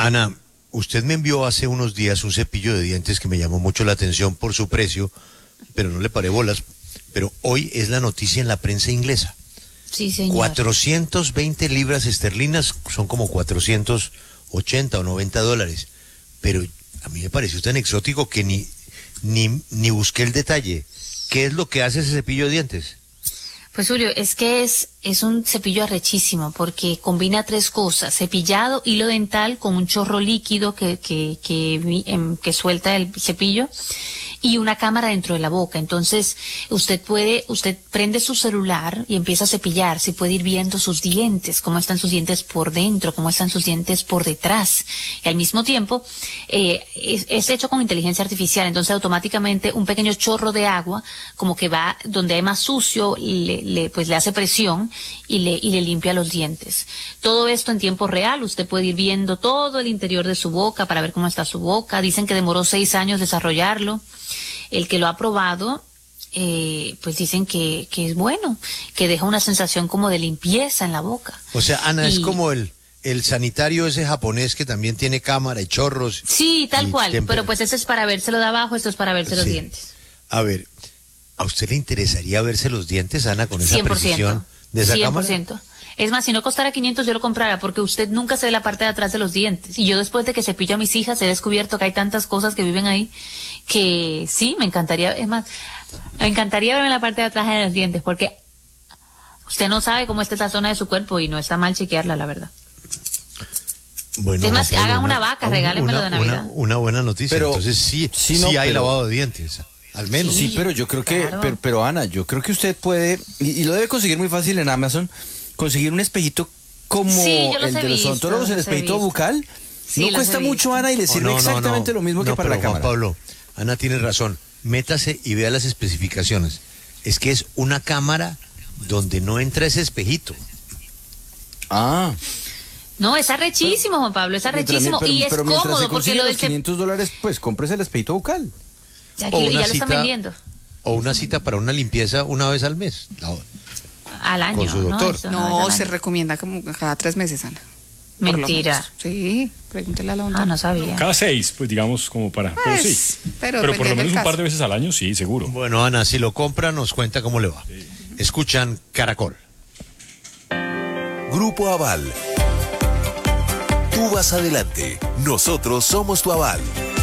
Ana, usted me envió hace unos días un cepillo de dientes que me llamó mucho la atención por su precio, pero no le paré bolas. Pero hoy es la noticia en la prensa inglesa. Sí, señor. 420 libras esterlinas son como 480 o 90 dólares. Pero a mí me pareció tan exótico que ni busqué el detalle. ¿Qué es lo que hace ese cepillo de dientes? Pues Julio, es que es un cepillo arrechísimo porque combina tres cosas: cepillado, hilo dental con un chorro líquido que suelta el cepillo y una cámara dentro de la boca. Entonces, usted prende su celular y empieza a cepillarse y puede ir viendo sus dientes, cómo están sus dientes por dentro, cómo están sus dientes por detrás. Y al mismo tiempo, es hecho con inteligencia artificial, entonces automáticamente un pequeño chorro de agua, como que va donde hay más sucio, le hace presión y le limpia los dientes. Todo esto en tiempo real, usted puede ir viendo todo el interior de su boca para ver cómo está su boca. Dicen que demoró 6 años desarrollarlo. El que lo ha probado, pues dicen que es bueno, que deja una sensación como de limpieza en la boca. O sea, Ana, es como el sanitario ese japonés que también tiene cámara y chorros. Sí, tal cual, pero pues ese es para vérselo de abajo, esto es para verse los dientes. A ver, ¿a usted le interesaría verse los dientes, Ana, con esa precisión de esa 100%. Cámara? Es más, si no costara 500 yo lo comprara, porque usted nunca se ve la parte de atrás de los dientes. Y yo después de que cepillo a mis hijas he descubierto que hay tantas cosas que viven ahí que sí, me encantaría, es más, me encantaría verme la parte de atrás de los dientes, porque usted no sabe cómo está esa zona de su cuerpo y no está mal chequearla, la verdad. Bueno, es más, hagan una vaca, regálenmelo de Navidad. Una buena noticia, pero, entonces sí hay lavado de dientes. Al menos. Sí, pero yo creo que, claro. pero Ana, yo creo que usted puede, y lo debe conseguir muy fácil en Amazon, conseguir un espejito como el de los odontólogos, el espejito bucal. Sí, no cuesta mucho, Ana, y le sirve exactamente lo mismo que para la cámara. Juan Pablo, Ana tiene razón. Métase y vea las especificaciones. Es que es una cámara donde no entra ese espejito. Ah. No, es arrechísimo, Juan Pablo, es arrechísimo y es cómodo porque lo del $500, pues cómprese el espejito bucal. Ya lo están vendiendo. O una cita para una limpieza una vez al mes. Al año. Con su doctor. No, se recomienda como cada 3 meses, Ana. Mentira. Sí, pregúntele a la doctora. No sabía. Cada 6, pues digamos como para... Pero sí. Pero por lo menos un par de veces al año, sí, seguro. Bueno, Ana, si lo compra, nos cuenta cómo le va. Sí. Escuchan Caracol. Grupo Aval. Tú vas adelante. Nosotros somos tu aval.